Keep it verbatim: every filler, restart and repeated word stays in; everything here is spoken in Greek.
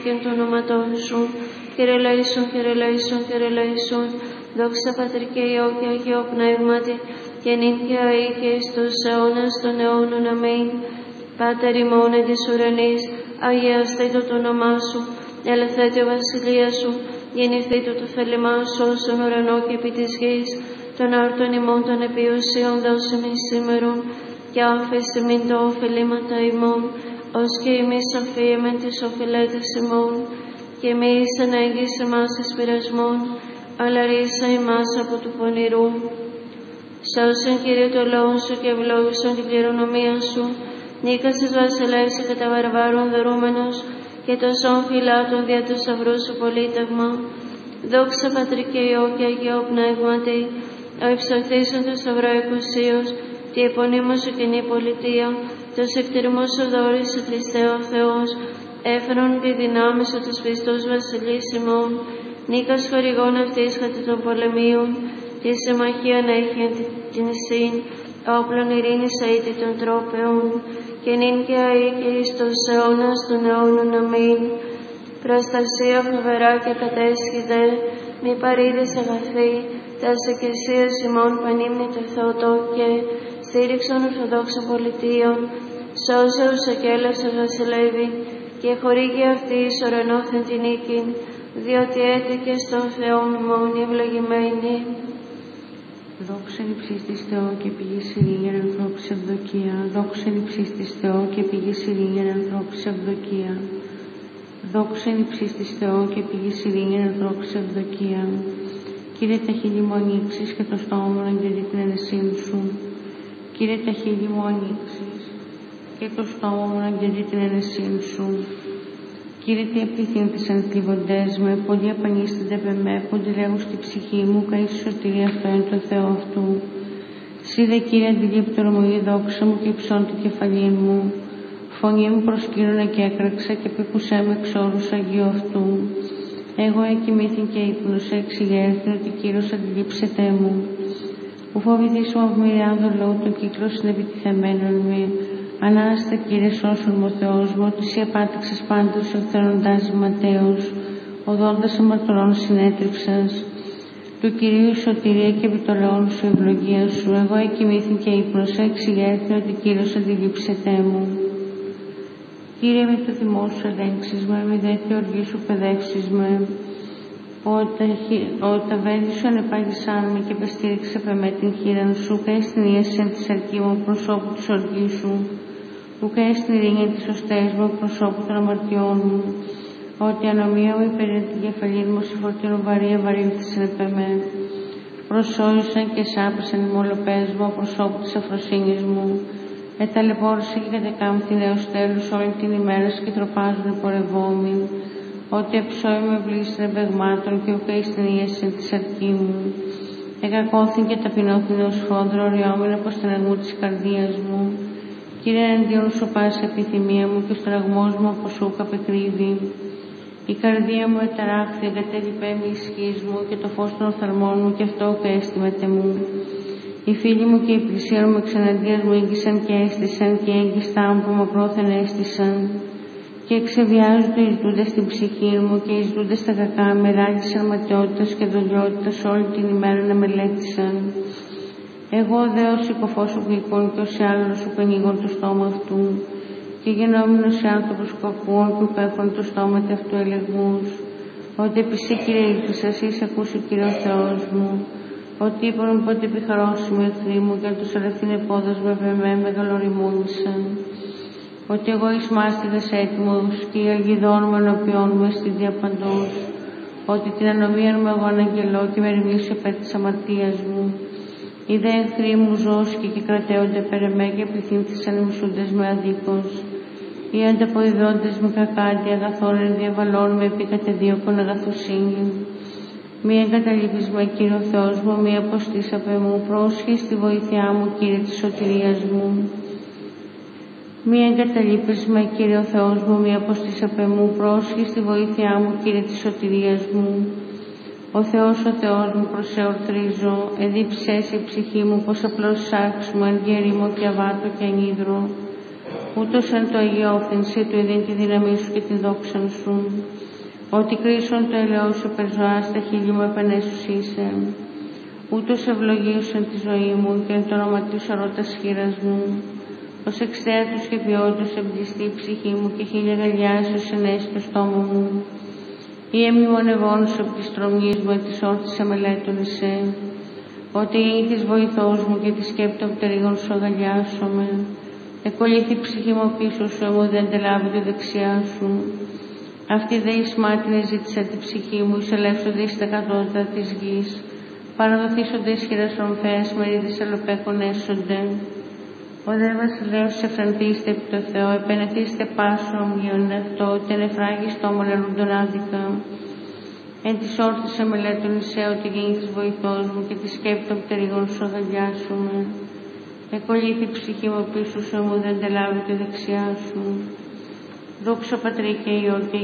και το όνοματό σου. Κύριε ελέησον, Κύριε ελέησον, Κύριε ελέησον. Δόξα Πατρί και Υιό και Αγίο Πνεύματι, και νυν και αεί και εις τους αιώνας των αιώνων. Αμήν. Πάτερ ημών εν της ουρανής, αγιαστήτω το όνομά σου, ελθέτω η βασιλεία σου, γεννηθήτω το θέλημά σου όσον ουρανό και επί της γης. Των άρτων ημών των επιουσίων δώσε μη σήμερον, και άφησε μην το ωφελήματα ημών, ως και εμείς αφίεμεν τις οφειλέτες ημών, και εμείς ανέγγισε εμάς εις πειρασμών, αλλά ρίσα ημάς από του πονηρού. Σώσον, Κύριε, το λόγο σου και ευλόγησον την κληρονομία σου. Νίκασες βασιλεύσει κατά βαρβάρων δωρούμενος, και το σών φυλάτων δια του σταυρού σου πολίτευμα. Δόξα Πατρί και Υιό και Αγίο Πνεύματι, ο υψωθήσον του σταυρό εκουσίως, τη επωνύμω σου κοινή πολιτεία, τους εκτιρμούς σου δώρης σου Χριστέ ο Θεός, έφερον τη δυνάμει σου τους πιστούς βασιλείς ημών, νίκας χορηγών αυτής κατά των πολεμίων, τη συμμαχία να έχει την συν, όπλων ειρήνης αήτη των τρόπεων, και νυν και αεί και εις τους αιώνας των αιώνων. Αμήν. Προστασία φοβερά και κατέσχυδε, μη παρήδες αγαθή, τας εκκλησίας ημών πανύμνη το Θεοτό και στήριξον ορθοδόξων πολιτείων, σώσε ουσακέλας ο βασιλεύει, και χορήγει αυτή εις ουρανόθεν την νίκη, διότι έτυχε στον Θεό ημών ευλογημένη. Δόξα υψής της Θεό και πηγής ειρήνης ανθρώπους ευδοκία. Δόξα υψής της Θεό και πηγής ειρήνης ανθρώπους ευδοκία. Δόξα υψής της Θεό και πηγής ειρήνης ανθρώπους ευδοκία. Κύριε, τα χείλη μου ανοίξεις και το στόμα μου να γελεί την ενεσύνη σου. Κύριε, τα χείλη μου ανοίξεις και το στόμα μου να γελεί την ενεσύνη σου. Κύριε, τι επιθύμησαν οι κλειβοντές με, πολλοί απανίστανται με με, πολλοί λέγουν στη ψυχή μου, καείς η σωτηρία αυτό είναι το Θεό αυτού. Σύ δε, Κύριε, αντιλείπει το ρωμοή δόξα μου και υψών την κεφαλή μου. Φωνή μου προσκύρωνα και έκραξα και πήκουσέ με εξ όρους Αγίου αυτού. Εγώ εκοιμήθην και ύπνος, εξηγέρθην ότι Κύριος αντιλείψετε μου. Ου φοβηθείς μου αυμηριάδων λόγω των κύκλων συνεπιτιθεμένων με. Ανάστα, Κύριε, σώσον μου ο Θεός μου, ότι Συ επάτηξες πάντως ευθεροντάς Ματέος, οδόντας αμαρτωρών συνέτριψας. Του Κυρίου η σωτηρία και επί το λαόν σου ευλογία σου. Εγώ εκοιμήθην και ύπνωσα, εξηγέρθην ότι Κύριος αντιλείψετε μου. Κύριε, με το θυμό σου ελέγξεις με, με δέθη οργή σου παιδεύσεις με. Ο ταβέλης σου ανεπάγησάν με και επεστήριξε με την χείραν σου, καί στην ίαση της αρκή μου προσώπου της οργής σου, που καί στην ειρήνη της οστές μου προσώπου των αμαρτιών μου, ότι ανομία μου υπερ την κεφαλήν μου σε φορτίνο βαρύ ευαρύνθησαν επ' εμέ. Προσώρισαν και σάπησαν οι μολοπές μου προσώπου της αφροσύνης μου. Εταλαιπώρησε και κατεκάμπτει έως τέλους όλη την ημέρα και τροπάζουν οι πορευόμοι. Ότι εψώει με βλήστρε μπεγμάτων και ουκαί στην ίαση της αρκή μου. Εκακώθην και ταπεινώθην ως φόντρο, οριόμην από στεναγμού της καρδίας μου. Κύριε, εναντίον σου πάση επιθυμία μου και ο στραγμός μου από σου καπεκρύβει. Η καρδία μου εταράχθη, εγκατέλειπε με ισχύς μου και το φως των οφθαλμών μου και αυτό ουκ αίσθημεται μου. Οι φίλοι μου και οι πλησίον μου εξεναντίας μου έγκυσαν και έστησαν και έγκυστά μου που μακρόθεν έστησαν. Και εξεβιάζονται οι ζητούντες στην ψυχή μου και οι ζητούντες στα κακά με ράγισαν ματιότητας και δολιότητας όλη την ημέρα να μελέτησαν. Εγώ δε ως υποφόσο γλυκών και ως άλλος σου πενίγων το στόμα αυτού και γενόμενος σε άνθρωπος που ακούων που υπέχουν το στόμα αυτού ελεγμούς. Ότι επί σε, Κύριε, ήλθισας, είσαι ακούσει, Κύριε ο Θεός μου. Ότι είπαν πότε επιχαρώσιμο εχθροί μου και αν τους αλευθύνε πόδας με βεμέ μεγαλοριμούνησαν. Ότι εγώ εις μάστιγας έτοιμος και οι αλγιδών μου ενωπιών μου εστίδια παντός. Ότι την ανομία μου εγώ αναγγελώ και με ρημίσω υπέρ της αμαρτίας μου. Οι δε εχθροί μου ζώσκοι και κρατέονται περ' εμέ και πληθύνθησαν οι μισούντες με αδίκως. Οι ανταποδιδόντες με κακάντι αγαθών εν διαβαλών με επί κατεδίωκον αγαθοσύνη. Μη εγκαταλείπεις με, Κύριε ο Θεός μου, μη αποστείς απ' εμού, πρόσχε στη βοήθειά μου, Κύριε της σωτηρίας μου. Μη εγκαταλείπεις με, Κύριε ο Θεός μου, μη αποστείς απ' εμού, πρόσχε στη βοήθειά μου, Κύριε της σωτηρίας μου. Ο Θεός, ο Θεός μου, προς σε ορθρίζω, εδίψες η ψυχή μου, πως απλώς σάρξ μου, εν γέριμο και αβάτο και ανίδρο. Ούτως εν το αγιώθυνση του ειδήν τη δύναμή σου και τη δόξα σου. Ότι κρίσον το ελαιό σου περζωά στα χείλη μου επενέσους είσαι. Ούτως ευλογίωσαν τη ζωή μου και εν το όνομα του σωρώτας χείρας μου. Ως εξαία του σχεδιόντος εμπλιστεί η ψυχή μου και χίλια γαλιάσεως ενέσει το στόμα μου. Ή εμνημονευόνους από τις τρομιές μου, εν της όρτης αμελέτων εσέ. Ότι είναι της βοηθός μου και τη σκέπτο πτερίγων σου αγαλιάσομαι. Εκολύθη η ψυχή μου πίσω σου, εμού δεν τελάβει το δεξιά σου. Αυτή δε εις μάτινε ζήτησα την ψυχή μου, εισελεύσονται εις τα κατώτερα της γης. Παραδοθήσονται εις χειρές ρομφαίες, μερίδες αλλοπέκων έσονται. Ο δε βασιλέως εφρανθείστε επί το Θεό, επενεθείστε πάσο ομοίων αυτό, ότι ενεφράγιστο ομολελούντον άδικα. Εν της όρθης αμελέτων εισέ, ότι γίνει της βοηθός μου και τη σκέπη των πτερίγων σου αγαλιάσουμε. Εκολύθη η ψυχή μου πίσω σου, μου δεν τελάβει τη δεξιά σου. Δόξα Πατρί και Υιό και